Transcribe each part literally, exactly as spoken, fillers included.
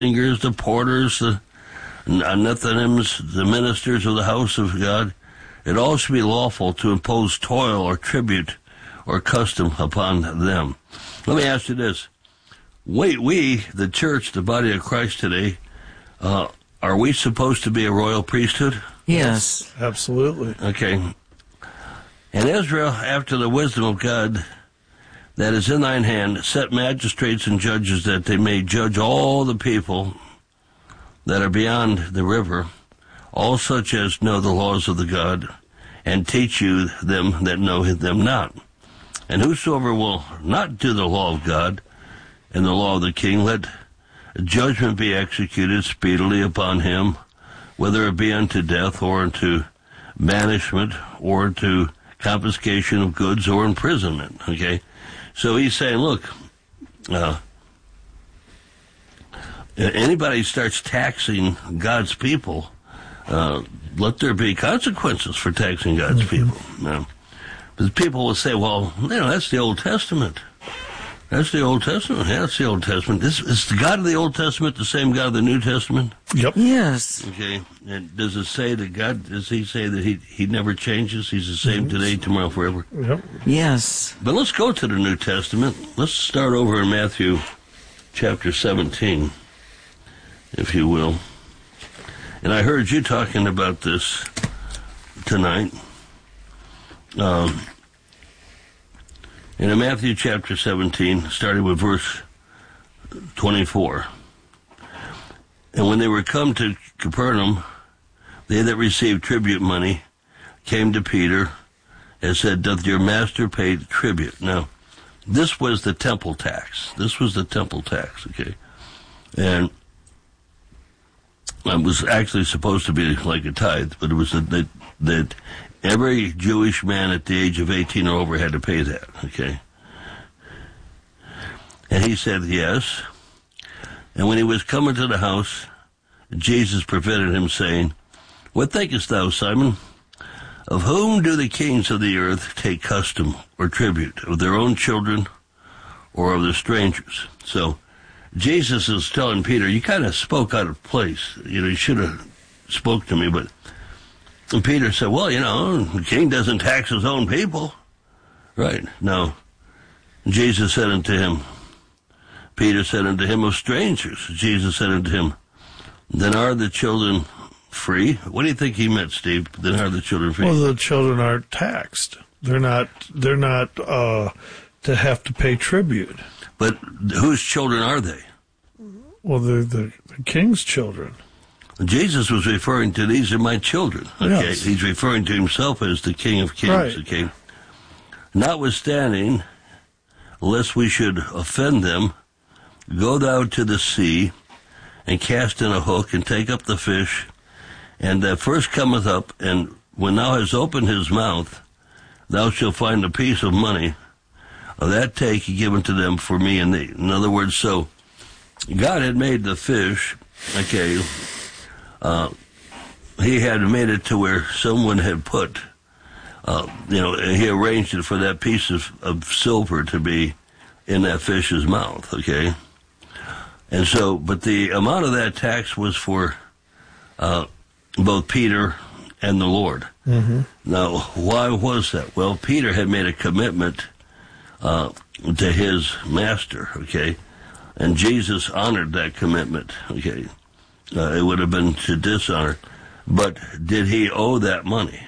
singers, the porters, the Nethinims, the ministers of the house of God. It all should be lawful to impose toil or tribute or custom upon them. Let me ask you this. We, we the church, the body of Christ today, uh, are we supposed to be a royal priesthood? Yes. Absolutely. Okay. And Israel, after the wisdom of God that is in thine hand, set magistrates and judges that they may judge all the people that are beyond the river, all such as know the laws of the God, and teach you them that know them not. And whosoever will not do the law of God and the law of the king, let judgment be executed speedily upon him, whether it be unto death or unto banishment or unto confiscation of goods or imprisonment. Okay? So he's saying, look, uh, anybody starts taxing God's people, uh, let there be consequences for taxing God's mm-hmm. people. Now, but people will say, well, you know, that's the Old Testament. That's the Old Testament. Yeah, that's the Old Testament. Is, is the God of the Old Testament the same God of the New Testament? Yep. Yes. Okay. And does it say that God, does he say that he, he never changes? He's the same mm-hmm. today, tomorrow, forever? Yep. Yes. But let's go to the New Testament. Let's start over in Matthew chapter seventeen, if you will. And I heard you talking about this tonight. Um, in Matthew chapter seventeen, starting with verse twenty-four. And when they were come to Capernaum, they that received tribute money came to Peter and said, doth your master pay tribute? Now, this was the temple tax. This was the temple tax, okay? And it was actually supposed to be like a tithe, but it was that, that every Jewish man at the age of eighteen or over had to pay that, okay? And he said, yes. And when he was coming to the house, Jesus prevented him, saying, what thinkest thou, Simon? Of whom do the kings of the earth take custom or tribute? Of their own children or of the strangers? So Jesus is telling Peter, you kind of spoke out of place. You know, you should have spoke to me, but and Peter said, well, you know, the king doesn't tax his own people. Right. No. Jesus said unto him, Peter said unto him, of strangers. Jesus said unto him, then are the children free? What do you think he meant, Steve? Then are the children free? Well, the children aren't taxed. They're not, they're not uh, to have to pay tribute. But whose children are they? Well, they're the, the king's children. Jesus was referring to, these are my children. Okay, yes. He's referring to himself as the King of Kings. Right. Okay, notwithstanding, lest we should offend them, go thou to the sea and cast in a hook and take up the fish, and that first cometh up, and when thou hast opened his mouth, thou shalt find a piece of money. Of that take he given to them for me and thee. In other words, so God had made the fish, okay, uh, he had made it to where someone had put, uh, you know, he arranged it for that piece of, of silver to be in that fish's mouth, okay? And so, but the amount of that tax was for uh, both Peter and the Lord. Mm-hmm. Now, why was that? Well, Peter had made a commitment uh, to his master, okay? And Jesus honored that commitment, okay? Uh, it would have been to dishonor. But did he owe that money?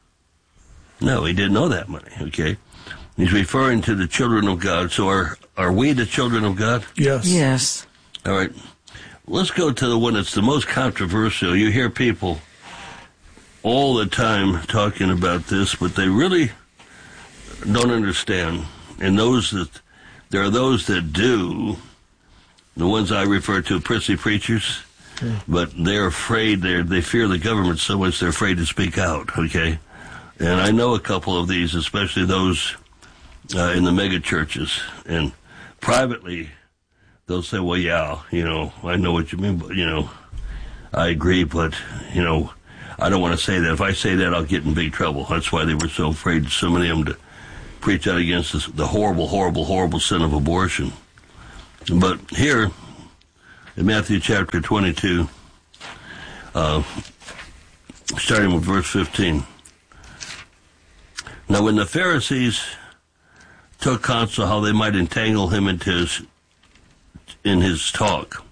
No, he didn't owe that money, okay? He's referring to the children of God. So are, are we the children of God? Yes. Yes. All right. Let's go to the one that's the most controversial. You hear people all the time talking about this, but they really don't understand. And those that, there are those that do, the ones I refer to, prissy preachers, mm. but they're afraid, they they fear the government so much they're afraid to speak out, okay? And I know a couple of these, especially those uh, in the mega churches, and privately, they'll say, well, yeah, you know, I know what you mean, but, you know, I agree, but, you know, I don't want to say that. If I say that, I'll get in big trouble. That's why they were so afraid, so many of them, to preach out against this, the horrible, horrible, horrible sin of abortion. But here, in Matthew chapter twenty-two, uh, starting with verse fifteen. Now when the Pharisees took counsel how they might entangle him into his, in his talk,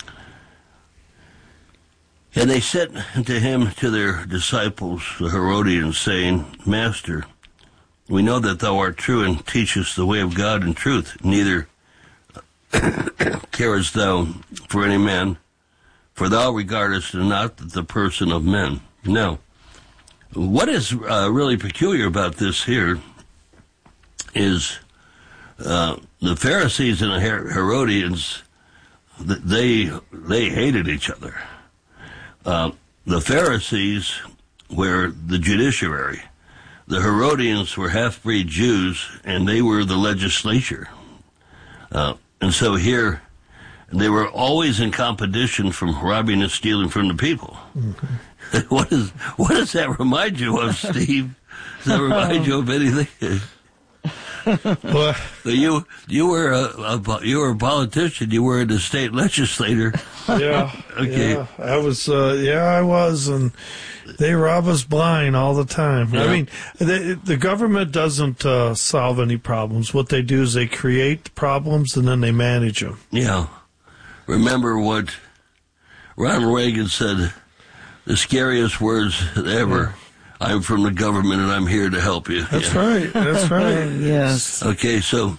and they said to him, to their disciples, the Herodians, saying, Master, we know that thou art true and teachest the way of God in truth. Neither carest thou for any man, for thou regardest not the person of men. Now, what is uh, really peculiar about this here is uh, the Pharisees and the Her- Herodians, they they hated each other. Uh, the Pharisees were the judiciary. The Herodians were half-breed Jews, and they were the legislature. Uh, and so here, they were always in competition from robbing and stealing from the people. Mm-hmm. what is what does that remind you of, Steve? Does that remind you of anything? Well, you you were a, a you were a politician. You were in the state legislature. Yeah. Okay. Yeah, I was. Uh, yeah, I was, and they rob us blind all the time. Yeah. I mean, the, the government doesn't uh, solve any problems. What they do is they create problems and then they manage them. Yeah. Remember what Ronald Reagan said? The scariest words ever. Yeah. I'm from the government and I'm here to help you. That's yeah. right. That's right. Yes. Okay, so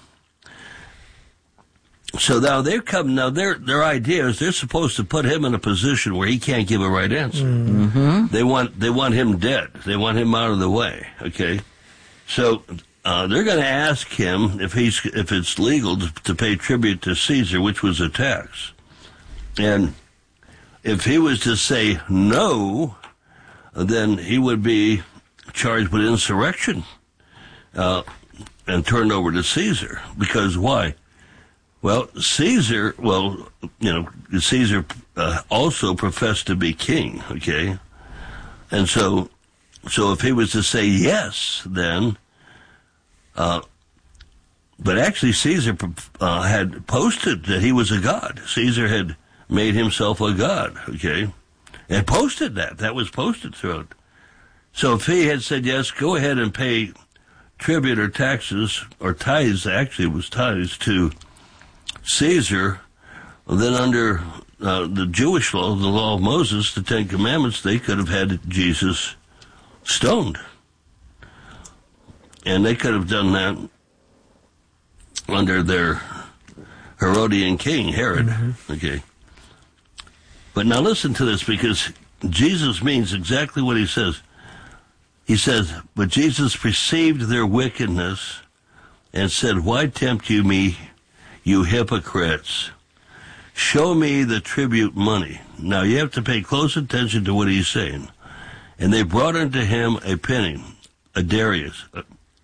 so now they're come now their their idea is they're supposed to put him in a position where he can't give a right answer. Mm-hmm. They want they want him dead. They want him out of the way. Okay, so uh, they're going to ask him if he's if it's legal to, to pay tribute to Caesar, which was a tax, and if he was to say no, then he would be charged with insurrection uh, and turned over to Caesar. Because why? Well, Caesar, well, you know, Caesar uh, also professed to be king, okay? And so, so if he was to say yes, then, uh, but actually Caesar uh, had posted that he was a god. Caesar had made himself a god, okay? And posted that. That was posted throughout. So if he had said, yes, go ahead and pay tribute or taxes, or tithes, actually it was tithes, to Caesar, then under uh, the Jewish law, the law of Moses, the Ten Commandments, they could have had Jesus stoned. And they could have done that under their Herodian king, Herod. Mm-hmm. Okay. But now listen to this, because Jesus means exactly what he says. He says, but Jesus perceived their wickedness and said, why tempt you me, you hypocrites? Show me the tribute money. Now you have to pay close attention to what he's saying. And they brought unto him a penny, a darius, a,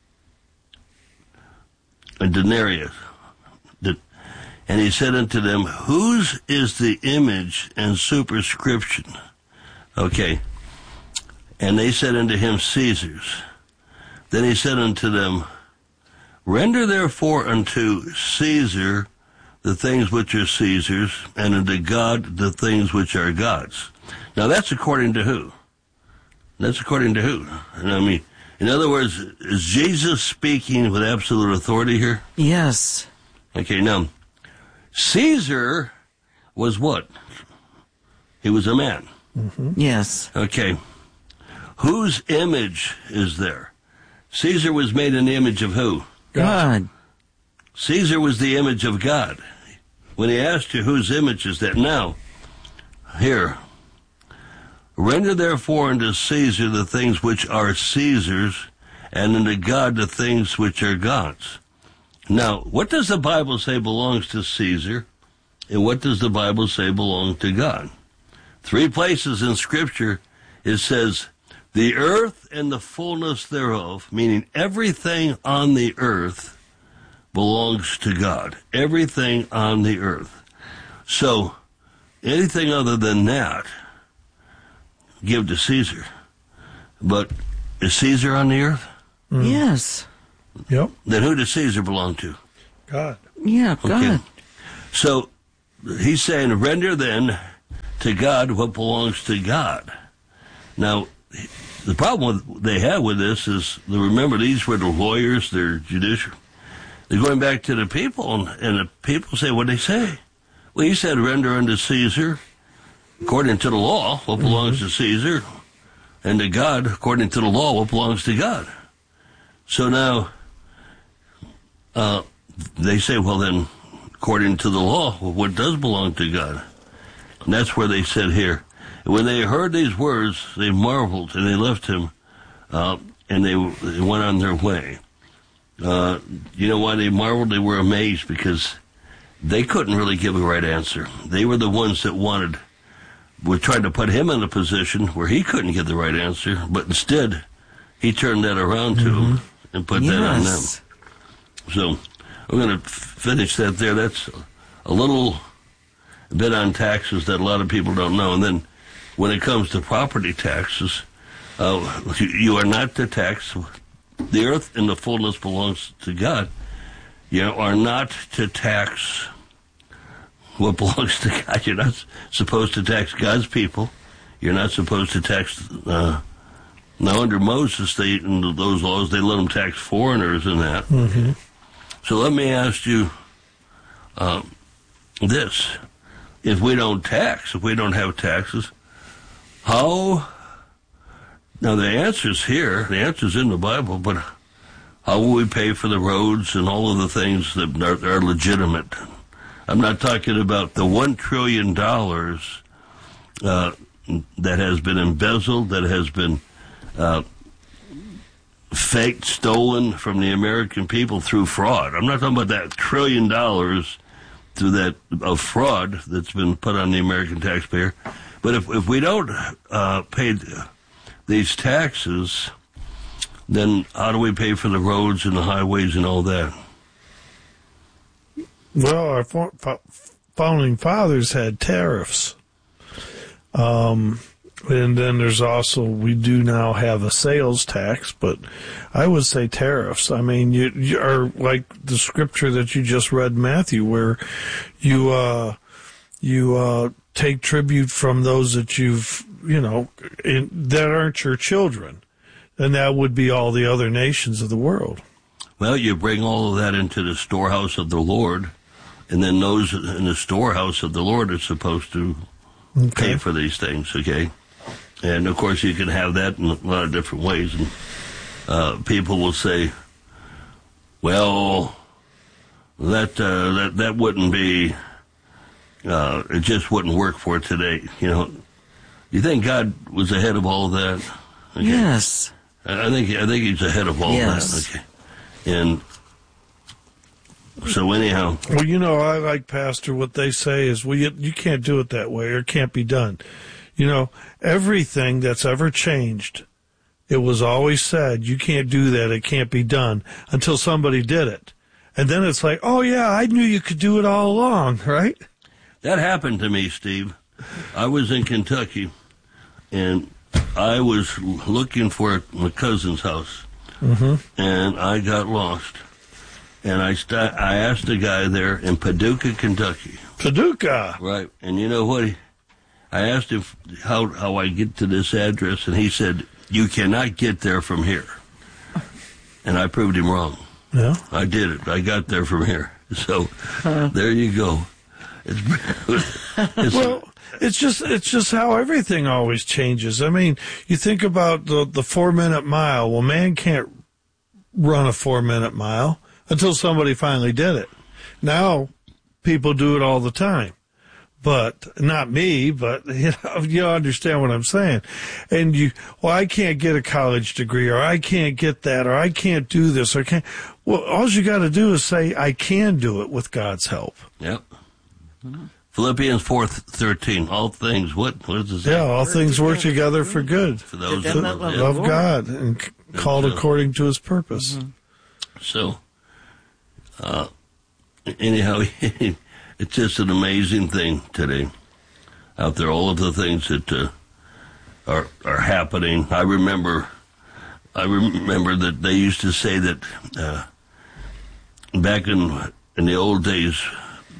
a denarius. And he said unto them, whose is the image and superscription? Okay. And they said unto him, Caesar's. Then he said unto them, render therefore unto Caesar the things which are Caesar's, and unto God the things which are God's. Now that's according to who? That's according to who? And I mean, in other words, is Jesus speaking with absolute authority here? Yes. Okay, now, Caesar was what? He was a man. Mm-hmm. Yes. Okay. Whose image is there? Caesar was made in the image of who? God. Caesar was the image of God. When he asked you whose image is that? Now, here. Render therefore unto Caesar the things which are Caesar's, and unto God the things which are God's. Now, what does the Bible say belongs to Caesar, and what does the Bible say belongs to God? Three places in Scripture it says, the earth and the fullness thereof, meaning everything on the earth belongs to God. Everything on the earth. So, anything other than that, give to Caesar. But is Caesar on the earth? Mm. Yes. Yep. Then who does Caesar belong to? God. Yeah, God. Okay. So, he's saying, render then to God what belongs to God. Now, the problem with, they have with this is, remember, these were the lawyers, they're judicial. They're going back to the people, and, and the people say what they say. Well, he said, render unto Caesar, according to the law, what belongs mm-hmm. to Caesar, and to God, according to the law, what belongs to God. So now, uh, they say, well then, according to the law, what does belong to God? And that's where they said here, when they heard these words, they marveled, and they left him, uh, and they, they went on their way. Uh, you know why they marveled? They were amazed, because they couldn't really give a right answer. They were the ones that wanted, were trying to put him in a position where he couldn't get the right answer, but instead, he turned that around to mm-hmm. them and put yes. that on them. So, I'm going to finish that there. That's a little bit on taxes that a lot of people don't know. And then, when it comes to property taxes, uh, you are not to tax. The earth in the fullness belongs to God. You are not to tax what belongs to God. You're not supposed to tax God's people. You're not supposed to tax. Uh, now, under Moses, they in those laws, they let them tax foreigners and that. Mm-hmm. So let me ask you uh, this: if we don't tax, if we don't have taxes, how? Now the answer's here. The answer's in the Bible, but how will we pay for the roads and all of the things that are, are legitimate? I'm not talking about the one trillion dollars uh, that has been embezzled, that has been uh, faked, stolen from the American people through fraud. I'm not talking about that trillion dollars through that of fraud that's been put on the American taxpayer. But if if we don't uh, pay these taxes, then how do we pay for the roads and the highways and all that? Well, our founding fathers had tariffs. Um, and then there's also, we do now have a sales tax, but I would say tariffs. I mean, you, you are like the scripture that you just read, Matthew, where you, uh, you, uh, take tribute from those that you've, you know, in, that aren't your children. And that would be all the other nations of the world. Well, you bring all of that into the storehouse of the Lord, and then those in the storehouse of the Lord are supposed to okay. pay for these things, okay? And, of course, you can have that in a lot of different ways. And uh, people will say, well, that uh, that that wouldn't be, uh, it just wouldn't work for today. You know, you think God was ahead of all of that? Okay. Yes. I think I think he's ahead of all yes. that. Okay. And so anyhow. Well, you know, I like, Pastor, what they say is, well, you, you can't do it that way, or it can't be done. You know, everything that's ever changed, it was always said, you can't do that, it can't be done, until somebody did it. And then it's like, oh, yeah, I knew you could do it all along, right? That happened to me, Steve. I was in Kentucky, and I was looking for my cousin's house, mm-hmm. and I got lost. And I st- I asked a guy there in Paducah, Kentucky. Paducah? Right. And you know what? He, I asked him how, how I get to this address, and he said, you cannot get there from here. And I proved him wrong. Yeah. I did it. I got there from here. So uh, there you go. It's, it's well, it's just it's just how everything always changes. I mean, you think about the the four minute mile. Well, man can't run a four minute mile until somebody finally did it. Now, people do it all the time, but not me. But you know, you understand what I'm saying. And you, well, I can't get a college degree, or I can't get that, or I can't do this, or can't. Well, all you got to do is say, I can do it with God's help. Yep. Mm-hmm. Philippians four thirteen. All things, what? What does it say? Yeah, all things work together for good. For those that who love, love God and c- called so, according to his purpose. Mm-hmm. So, uh, anyhow, it's just an amazing thing today out there. All of the things that uh, are are happening. I remember, I remember that they used to say that uh, back in in the old days,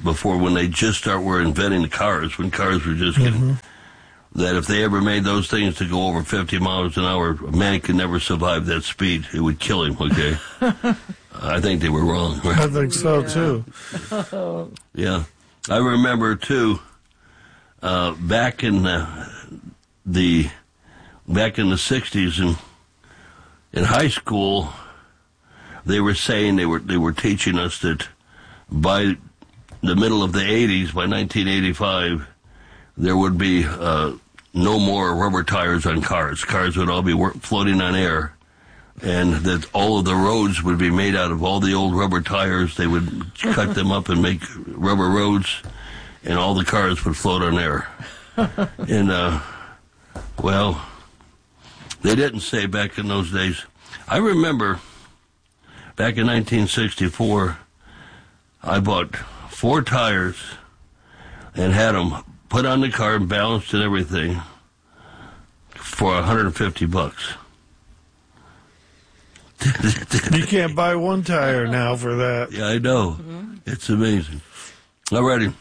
before when they just start were inventing cars, when cars were just getting, mm-hmm. that if they ever made those things to go over fifty miles an hour, a man could never survive that speed. It would kill him, okay? I think they were wrong. Right? I think so, yeah. too. Yeah. I remember, too, uh, back in the, the back in the sixties and in high school, they were saying, they were they were teaching us that by the middle of the eighties, by nineteen eighty-five, there would be uh, no more rubber tires on cars. Cars would all be work, floating on air, and that all of the roads would be made out of all the old rubber tires. They would cut them up and make rubber roads, and all the cars would float on air. And, uh, well, they didn't say back in those days. I remember back in nineteen sixty-four, I bought four tires and had them put on the car and balanced and everything for one hundred fifty bucks. You can't buy one tire now for that. Yeah, I know. Mm-hmm. It's amazing. All righty.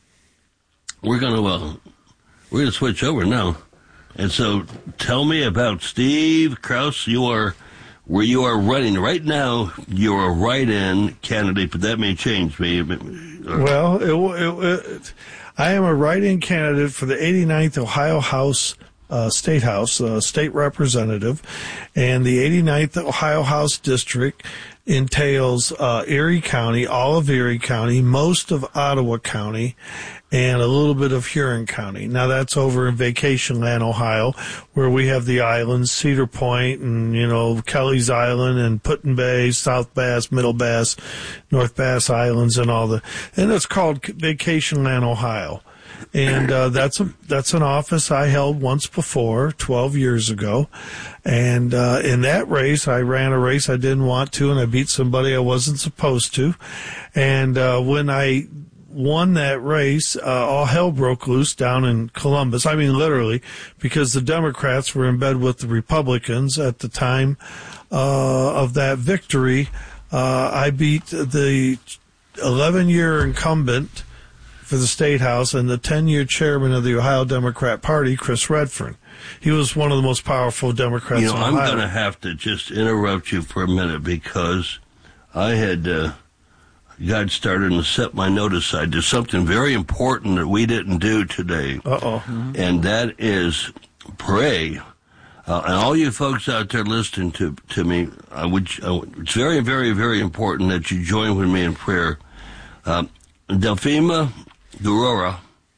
We're going to uh, we're going to switch over now. And so tell me about Steve Krause. You are where you are running right now. You're a write-in candidate, but that may change. Me. Well, it, it, it, I am a write-in candidate for the eighty-ninth Ohio House uh, State House, uh, state representative, and the eighty-ninth Ohio House District entails uh, Erie County, all of Erie County, most of Ottawa County, and a little bit of Huron County. Now that's over in Vacation Land, Ohio, where we have the islands, Cedar Point and, you know, Kelly's Island and Put-in Bay, South Bass, Middle Bass, North Bass Islands and all the, and it's called Vacation Land, Ohio. And uh, that's a that's an office I held once before, twelve years ago. And uh, in that race, I ran a race I didn't want to, and I beat somebody I wasn't supposed to. And uh, when I won that race, uh, all hell broke loose down in Columbus. I mean, literally, because the Democrats were in bed with the Republicans at the time uh, of that victory. Uh, I beat the eleven-year incumbent for the State House and the ten-year chairman of the Ohio Democrat Party, Chris Redfern. He was one of the most powerful Democrats you know, in Ohio. I'm going to have to just interrupt you for a minute because I had uh, got started to set my note aside. There's something very important that we didn't do today. Uh-oh. Mm-hmm. And that is pray. Uh, and all you folks out there listening to, to me, I would, uh, it's very, very, very important that you join with me in prayer. Uh, Delphima Durora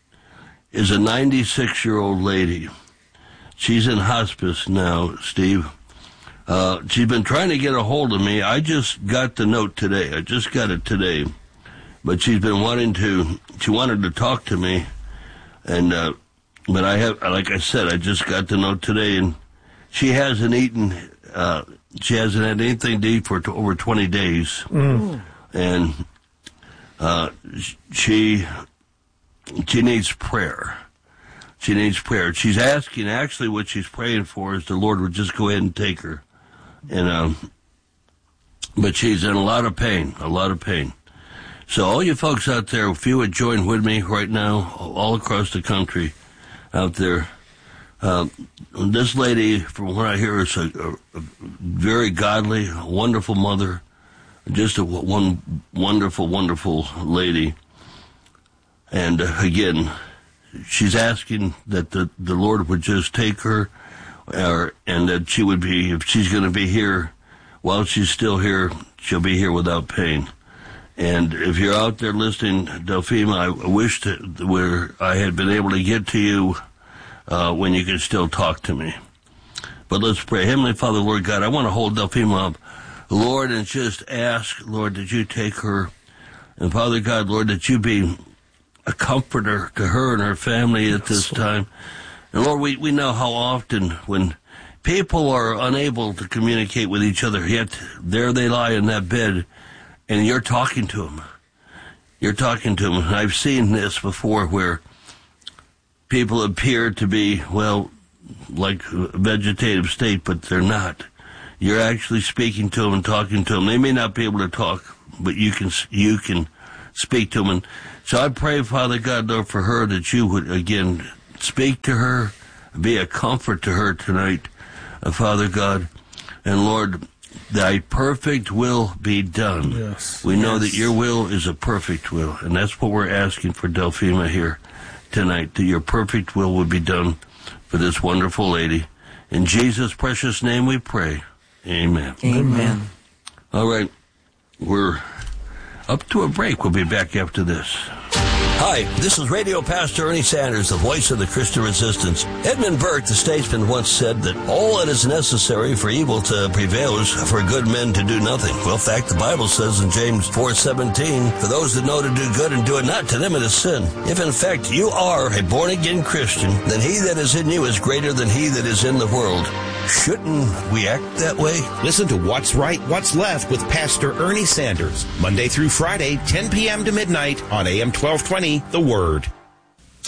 is a ninety-six-year-old lady. She's in hospice now, Steve. Uh, she's been trying to get a hold of me. I just got the note today. I just got it today. But she's been wanting to, she wanted to talk to me. And, uh, but I have, like I said, I just got the note today, and she hasn't eaten, uh, she hasn't had anything to eat for t- over twenty days. Mm. And, uh, she, she needs prayer. She needs prayer. She's asking, actually what she's praying for is the Lord would just go ahead and take her. And, um, but she's in a lot of pain, a lot of pain. So all you folks out there, if you would join with me right now, all across the country out there, uh, this lady, from what I hear, is a, a, a very godly, wonderful mother, just a one wonderful, wonderful lady. And uh, again, she's asking that the, the Lord would just take her, or, and that she would be, if she's going to be here, while she's still here, she'll be here without pain. And if you're out there listening, Delphima, I wish that where I had been able to get to you uh, when you could still talk to me. But let's pray. Heavenly Father, Lord God, I want to hold Delphima up, Lord, and just ask, Lord, that you take her. And Father God, Lord, that you be a comforter to her and her family at this time. And Lord, we, we know how often when people are unable to communicate with each other, yet there they lie in that bed, and you're talking to them. You're talking to them. And I've seen this before where people appear to be, well, like a vegetative state, but they're not. You're actually speaking to them and talking to them. They may not be able to talk, but you can you can speak to them. And so I pray, Father God, Lord, for her that you would, again, speak to her, be a comfort to her tonight, uh, Father God. And Lord, thy perfect will be done. Yes. We know Yes. that your will is a perfect will, and that's what we're asking for Delphima here tonight, that your perfect will would be done for this wonderful lady. In Jesus' precious name we pray. Amen. Amen. All right, we're up to a break. We'll be back after this. Hi, this is Radio Pastor Ernie Sanders, the voice of the Christian Resistance. Edmund Burke, the statesman, once said that all that is necessary for evil to prevail is for good men to do nothing. Well, in fact, the Bible says in James four seventeen, for those that know to do good and do it not, to them it is sin. If in fact you are a born-again Christian, then he that is in you is greater than he that is in the world. Shouldn't we act that way? Listen to What's Right, What's Left with Pastor Ernie Sanders, Monday through Friday, ten p.m. to midnight on A M twelve twenty, The Word.